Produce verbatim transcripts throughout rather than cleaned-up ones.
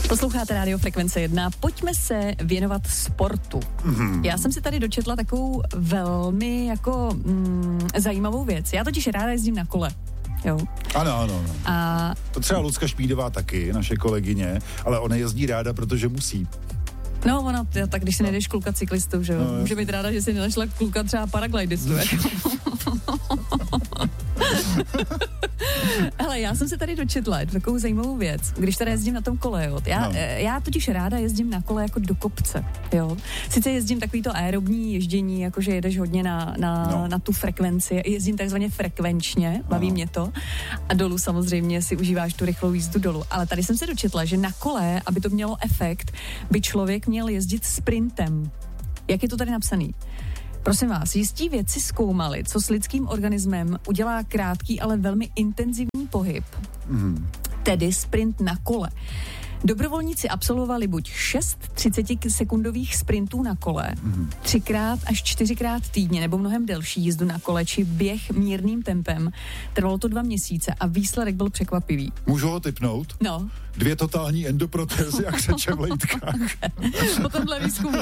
Posloucháte Rádio Frekvence jedna. Pojďme se věnovat sportu. Mm. Já jsem si tady dočetla takovou velmi jako mm, zajímavou věc. Já totiž ráda jezdím na kole. Jo. Ano, ano, ano. A... To třeba Lucka Špídová taky, naše kolegyně, ale ona jezdí ráda, protože musí. No, ona, tak když si no. nejdeš kluka cyklistů, že jo? No, může být ráda, že si nenašla kluka třeba paraglidistu. Hele, já jsem se tady dočetla takovou zajímavou věc, když tady jezdím na tom kole, jo. Já, no. já totiž ráda jezdím na kole jako do kopce, jo. Sice jezdím takový to aerobní ježdění, jakože jedeš hodně na, na, no. na tu frekvenci, jezdím takzvaně frekvenčně, baví no. mě to. A dolů samozřejmě si užíváš tu rychlou jízdu dolů. Ale tady jsem se dočetla, že na kole, aby to mělo efekt, by člověk měl jezdit sprintem. Jak je to tady napsaný? Prosím vás, jistí vědci zkoumali, co s lidským organismem udělá krátký, ale velmi intenzivní pohyb, mm. tedy sprint na kole. Dobrovolníci absolvovali buď šest třicetisekundových sprintů na kole, mm. třikrát až čtyřikrát týdně, nebo mnohem delší jízdu na kole, či běh mírným tempem. Trvalo to dva měsíce a výsledek byl překvapivý. Můžu ho tipnout? No. Dvě totální endoprotézy a křeče v lejtkách. Po tomhle výzkumu.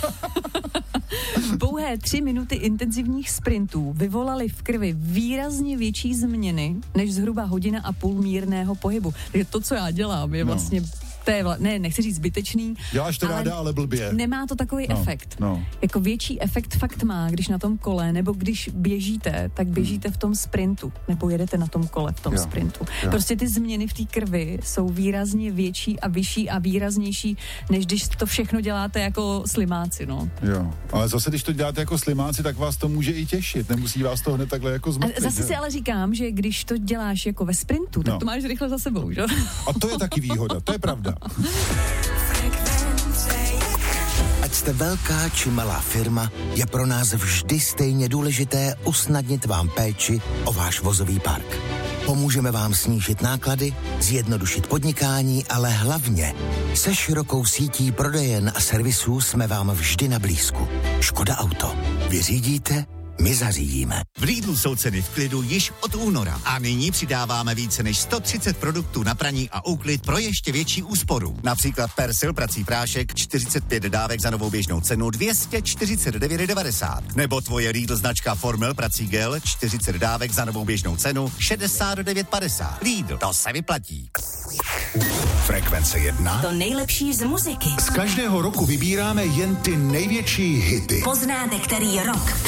Pouhé tři minuty intenzivních sprintů vyvolaly v krvi výrazně větší změny než zhruba hodina a půl mírného pohybu. Takže to, co já dělám, je vlastně... No. To je, vla, ne, nechci říct zbytečný. Děláš to ale ráda, ale blbě. Nemá to takový no, efekt. No. Jako větší efekt fakt má, když na tom kole, nebo když běžíte, tak běžíte v tom sprintu, nebo jedete na tom kole v tom jo, sprintu. Jo. Prostě ty změny v té krvi jsou výrazně větší a vyšší a výraznější, než když to všechno děláte jako slimáci, no. Jo, ale zase, když to děláte jako slimáci, tak vás to může i těšit. Nemusí vás to hned takhle jako zmrtvit. Zase si ale říkám, že když to děláš jako ve sprintu, tak no. to máš rychle za sebou, že? A to je taky výhoda, to je pravda. Ať jste velká či malá firma, je pro nás vždy stejně důležité usnadnit vám péči o váš vozový park. Pomůžeme vám snížit náklady, zjednodušit podnikání, ale hlavně se širokou sítí prodejen a servisů jsme vám vždy na blízku. Škoda Auto. Vy řídíte, my zařídíme. V Lidlu jsou ceny v klidu již od února a nyní přidáváme více než sto třicet produktů na praní a úklid pro ještě větší úsporu. Například Persil prací prášek čtyřicet pět dávek za novou běžnou cenu dvě stě čtyřicet devět devadesát. Nebo tvoje Lidl značka Formel prací gel čtyřicet dávek za novou běžnou cenu šedesát devět padesát. Lidl, to se vyplatí. Frekvence jedna. To nejlepší z muziky. Z každého roku vybíráme jen ty největší hity. Poznáte, který rok